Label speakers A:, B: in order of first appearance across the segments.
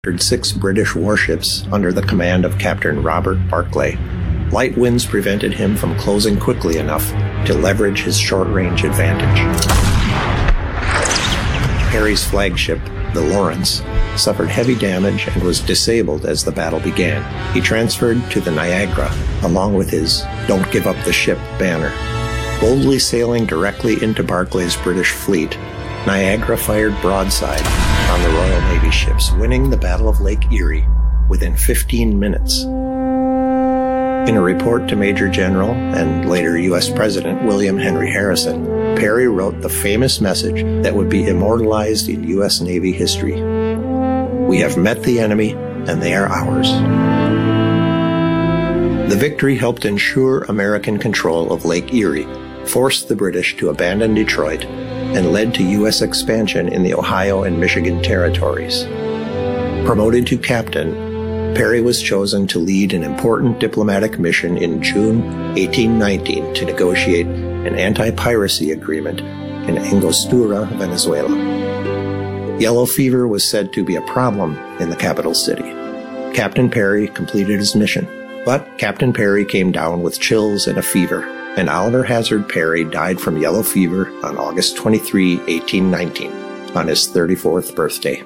A: 6 British warships under the command of Captain Robert Barclay. Light winds prevented him from closing quickly enough to leverage his short-range advantage. Perry's flagship, the Lawrence, suffered heavy damage and was disabled as the battle began. He transferred to the Niagara, along with his "Don't Give Up the Ship" banner. Boldly sailing directly into Barclay's British fleet, Niagara fired broadside on the Royal Navy ships, winning the Battle of Lake Erie within 15 minutes. In a report to Major General and later U.S. President William Henry Harrison, Perry wrote the famous message that would be immortalized in U.S. Navy history: "We have met the enemy, and they are ours." The victory helped ensure American control of Lake Erie, forced the British to abandon Detroit, and led to U.S. expansion in the Ohio and Michigan territories. Promoted to captain, Perry was chosen to lead an important diplomatic mission in June 1819 to negotiate an anti-piracy agreement in Angostura, Venezuela. Yellow fever was said to be a problem in the capital city. Captain Perry completed his mission, but Captain Perry came down with chills and a fever, and Oliver Hazard Perry died from yellow fever on August 23, 1819, on his 34th birthday.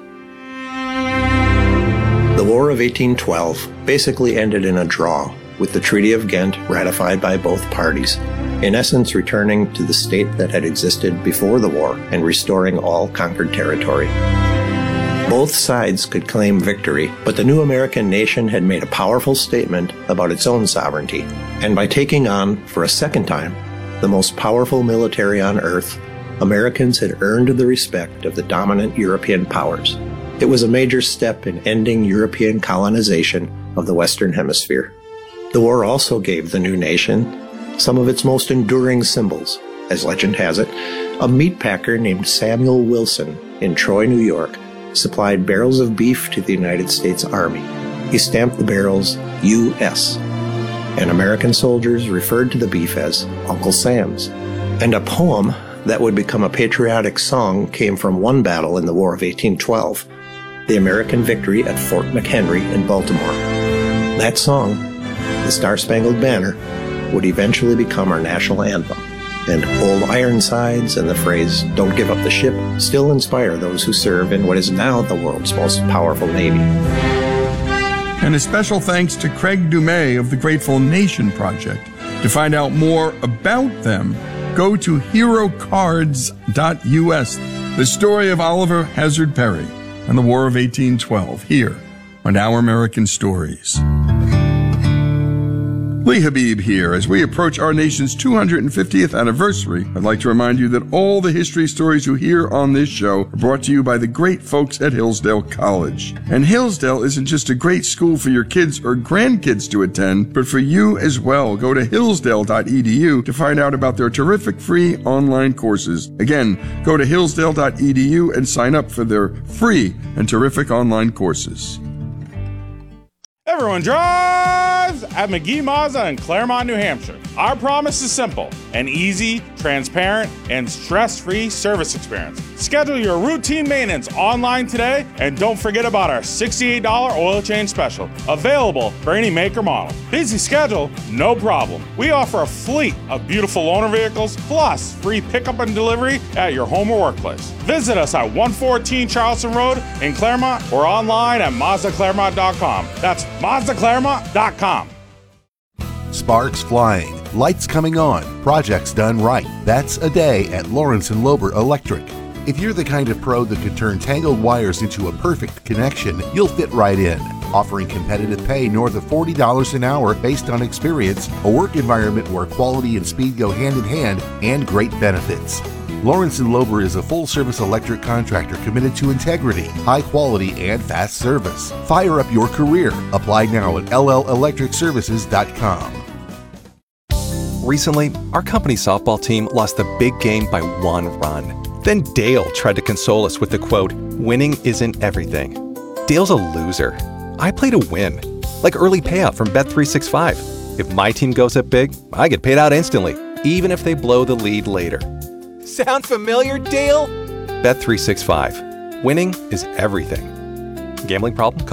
A: The War of 1812 basically ended in a draw, with the Treaty of Ghent ratified by both parties, in essence returning to the state that had existed before the war and restoring all conquered territory. Both sides could claim victory, but the new American nation had made a powerful statement about its own sovereignty, and by taking on, for a second time, the most powerful military on earth, Americans had earned the respect of the dominant European powers. It was a major step in ending European colonization of the Western Hemisphere. The war also gave the new nation some of its most enduring symbols. As legend has it, a meat packer named Samuel Wilson in Troy, New York, supplied barrels of beef to the United States Army. He stamped the barrels U.S., and American soldiers referred to the beef as Uncle Sam's. And a poem that would become a patriotic song came from one battle in the War of 1812, the American victory at Fort McHenry in Baltimore. That song, the Star-Spangled Banner, would eventually become our national anthem, and Old Ironsides and the phrase "Don't give up the ship" still inspire those who serve in what is now the world's most powerful Navy.
B: And a special thanks to Craig Dumais of the Grateful Nation Project. To find out more about them, go to herocards.us, the story of Oliver Hazard Perry and the War of 1812, here on Our American Stories. Lee Habib here. As we approach our nation's 250th anniversary, I'd like to remind you that all the history stories you hear on this show are brought to you by the great folks at Hillsdale College. And Hillsdale isn't just a great school for your kids or grandkids to attend, but for you as well. Go to hillsdale.edu to find out about their terrific free online courses. Again, go to hillsdale.edu and sign up for their free and terrific online courses.
C: Everyone drives at McGee Mazda in Claremont, New Hampshire. Our promise is simple: an easy, transparent, and stress-free service experience. Schedule your routine maintenance online today, and don't forget about our $68 oil change special, available for any make or model. Busy schedule? No problem. We offer a fleet of beautiful loaner vehicles, plus free pickup and delivery at your home or workplace. Visit us at 114 Charleston Road in Claremont or online at MazdaClaremont.com. That's MazdaClaremont.com.
D: Sparks flying, lights coming on, projects done right. That's a day at Lawrence & Lober Electric. If you're the kind of pro that could turn tangled wires into a perfect connection, you'll fit right in. Offering competitive pay north of $40 an hour based on experience, a work environment where quality and speed go hand in hand, and great benefits. Lawrence & Lober is a full-service electric contractor committed to integrity, high quality, and fast service. Fire up your career. Apply now at LLElectricServices.com.
E: Recently, our company softball team lost the big game by 1 run. Then Dale tried to console us with the quote, "Winning isn't everything." Dale's a loser. I play to win, like early payout from Bet365. If my team goes up big, I get paid out instantly, even if they blow the lead later. Sound familiar, Dale? Bet365. Winning is everything. Gambling problem?